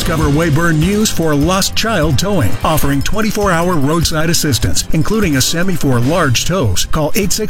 Discover Weyburn News for Lost Child Towing, offering 24-hour roadside assistance, including a semi for large tows. Call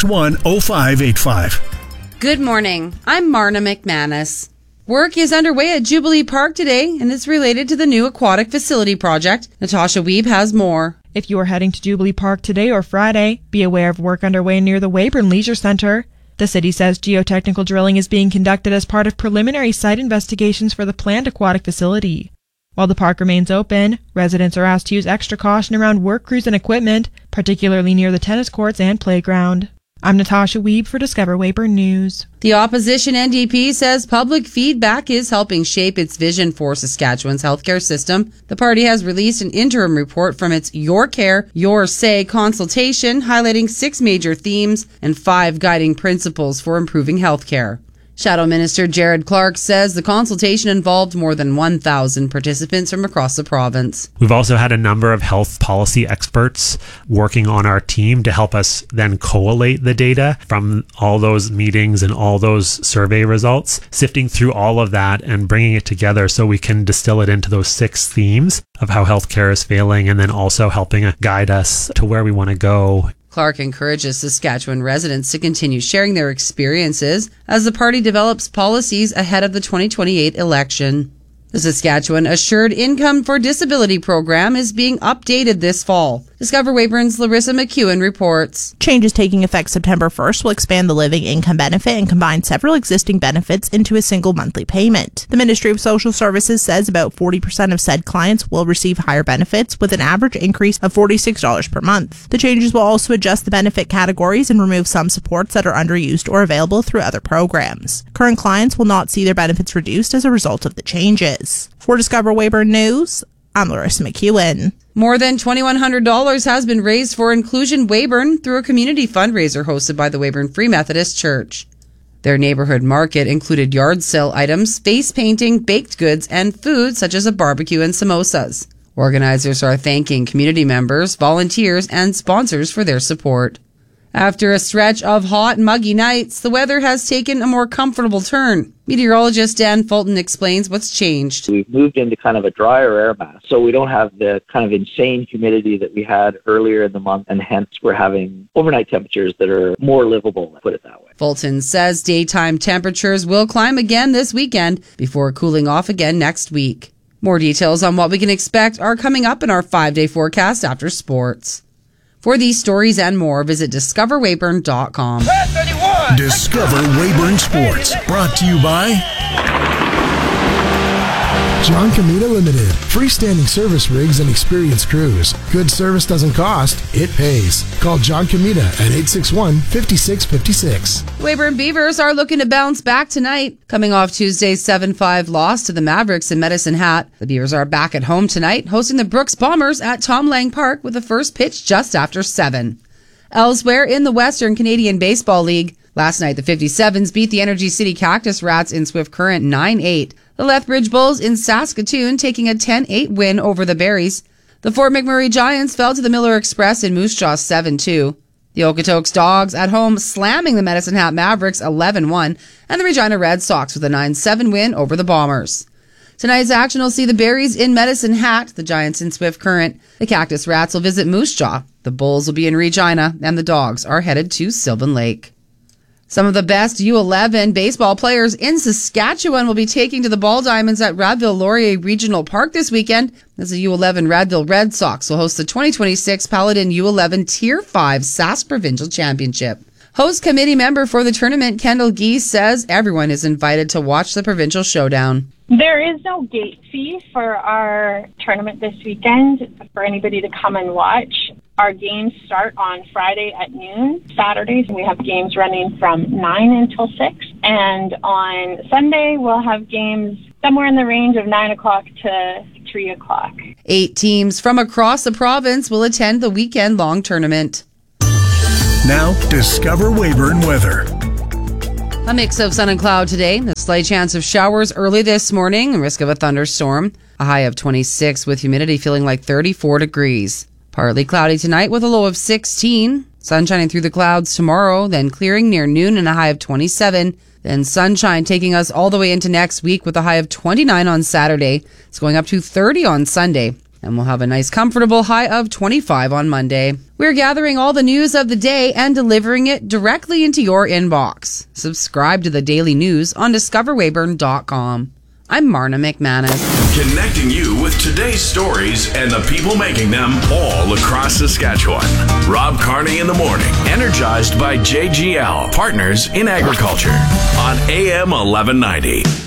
861-0585. Good morning. I'm Marna McManus. Work is underway at Jubilee Park today, and it's related to the new aquatic facility project. Natasha Wiebe has more. If you are heading to Jubilee Park today or Friday, be aware of work underway near the Weyburn Leisure Centre. The city says geotechnical drilling is being conducted as part of preliminary site investigations for the planned aquatic facility. While the park remains open, residents are asked to use extra caution around work crews and equipment, particularly near the tennis courts and playground. I'm Natasha Wiebe for Discover Weyburn News. The opposition NDP says public feedback is helping shape its vision for Saskatchewan's healthcare system. The party has released an interim report from its Your Care, Your Say consultation, highlighting 6 major themes and 5 guiding principles for improving healthcare. Shadow Minister Jared Clark says the consultation involved more than 1,000 participants from across the province. We've also had a number of health policy experts working on our team to help us then collate the data from all those meetings and all those survey results, sifting through all of that and bringing it together so we can distill it into those 6 themes of how healthcare is failing, and then also helping guide us to where we want to go. Clark encourages Saskatchewan residents to continue sharing their experiences as the party develops policies ahead of the 2028 election. The Saskatchewan Assured Income for Disability program is being updated this fall. Discover Weyburn's Larissa McEwen reports. Changes taking effect September 1st will expand the living income benefit and combine several existing benefits into a single monthly payment. The Ministry of Social Services says about 40% of said clients will receive higher benefits, with an average increase of $46 per month. The changes will also adjust the benefit categories and remove some supports that are underused or available through other programs. Current clients will not see their benefits reduced as a result of the changes. For Discover Weyburn News, I'm Larissa McEwen. More than $2,100 has been raised for Inclusion Weyburn through a community fundraiser hosted by the Weyburn Free Methodist Church. Their neighborhood market included yard sale items, face painting, baked goods, and food such as a barbecue and samosas. Organizers are thanking community members, volunteers, and sponsors for their support. After a stretch of hot, muggy nights, the weather has taken a more comfortable turn. Meteorologist Dan Fulton explains what's changed. We've moved into kind of a drier air mass, so we don't have the kind of insane humidity that we had earlier in the month, and hence we're having overnight temperatures that are more livable, put it that way. Fulton says daytime temperatures will climb again this weekend before cooling off again next week. More details on what we can expect are coming up in our 5-day forecast after sports. For these stories and more, visit discoverweyburn.com. Discover Weyburn Sports. Brought to you by John Comita Limited. Freestanding service rigs and experienced crews. Good service doesn't cost, it pays. Call John Comita at 861-5656. Weyburn Beavers are looking to bounce back tonight. Coming off Tuesday's 7-5 loss to the Mavericks in Medicine Hat, the Beavers are back at home tonight, hosting the Brooks Bombers at Tom Lang Park with the first pitch just after 7. Elsewhere in the Western Canadian Baseball League, last night the 57s beat the Energy City Cactus Rats in Swift Current 9-8. The Lethbridge Bulls in Saskatoon taking a 10-8 win over the Berries. The Fort McMurray Giants fell to the Miller Express in Moose Jaw 7-2. The Okotoks Dogs at home slamming the Medicine Hat Mavericks 11-1, and the Regina Red Sox with a 9-7 win over the Bombers. Tonight's action will see the Berries in Medicine Hat, the Giants in Swift Current. The Cactus Rats will visit Moose Jaw. The Bulls will be in Regina, and the Dogs are headed to Sylvan Lake. Some of the best U11 baseball players in Saskatchewan will be taking to the Ball Diamonds at Radville-Laurier Regional Park this weekend as the U11 Radville Red Sox will host the 2026 Paladin U11 Tier 5 Sask Provincial Championship. Host committee member for the tournament, Kendall Geese, says everyone is invited to watch the provincial showdown. There is no gate fee for our tournament this weekend for anybody to come and watch. Our games start on Friday at noon. Saturdays, we have games running from 9 until 6. And on Sunday, we'll have games somewhere in the range of 9 o'clock to 3 o'clock. 8 teams from across the province will attend the weekend-long tournament. Now, Discover Weyburn weather. A mix of sun and cloud today. A slight chance of showers early this morning and risk of a thunderstorm. A high of 26 with humidity feeling like 34 degrees. Partly cloudy tonight with a low of 16. Sun shining through the clouds tomorrow, then clearing near noon and a high of 27. Then sunshine taking us all the way into next week with a high of 29 on Saturday. It's going up to 30 on Sunday. And we'll have a nice comfortable high of 25 on Monday. We're gathering all the news of the day and delivering it directly into your inbox. Subscribe to the Daily News on discoverweyburn.com. I'm Marna McManus. Connecting you with today's stories and the people making them all across Saskatchewan. Rob Carney in the morning, energized by JGL, Partners in Agriculture, on AM 1190.